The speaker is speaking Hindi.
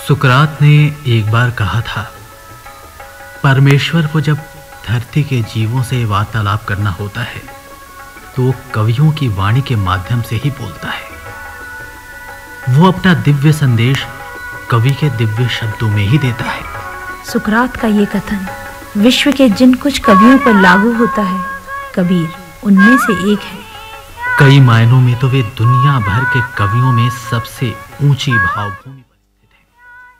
सुकरात ने एक बार कहा था, परमेश्वर को जब धरती के जीवों से वार्तालाप करना होता है तो वो कवियों की वाणी के माध्यम से ही बोलता है। वो अपना दिव्य संदेश कवि के दिव्य शब्दों में ही देता है। सुकरात का ये कथन विश्व के जिन कुछ कवियों पर लागू होता है, कबीर उनमें से एक है। कई मायनों में तो वे दुनिया भर के कवियों में सबसे ऊंची भावभूमि